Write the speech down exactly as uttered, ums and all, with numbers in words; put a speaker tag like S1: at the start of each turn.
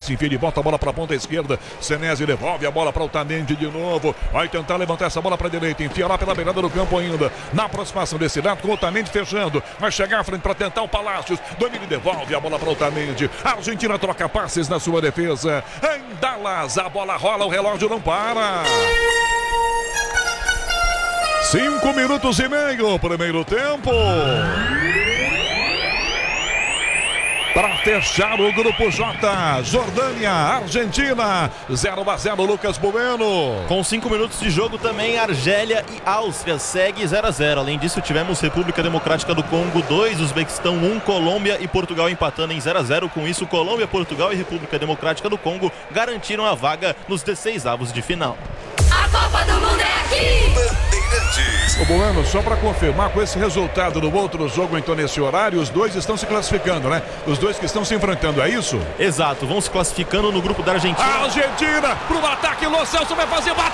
S1: se enfia de volta a bola para a ponta esquerda. Senesi devolve a bola para o Otamendi de novo. Vai tentar levantar essa bola para a direita. Enfia lá pela beirada do campo ainda. Na aproximação desse lado, com o Otamendi fechando. Vai chegar à frente para tentar o Palácios. Domina e devolve a bola para o Otamendi. A Argentina troca passes na sua defesa. Em Dallas, a bola rola, o relógio não para. Cinco minutos e meio, primeiro tempo. Para fechar o grupo J, Jordânia, Argentina, zero a zero, Lucas Bueno.
S2: Com cinco minutos de jogo também, Argélia e Áustria segue zero a zero. Além disso, tivemos República Democrática do Congo dois, Uzbequistão um, Colômbia e Portugal empatando em zero a zero. Com isso, Colômbia, Portugal e República Democrática do Congo garantiram a vaga nos dezesseis avos de final.
S3: A Copa do Mundo é aqui!
S1: Ô Bueno, só para confirmar, com esse resultado do outro jogo, então nesse horário, os dois estão se classificando, né? Os dois que estão se enfrentando, é isso?
S2: Exato, vão se classificando no grupo da Argentina.
S1: A Argentina, pro ataque, Lo Celso vai fazer, bateu!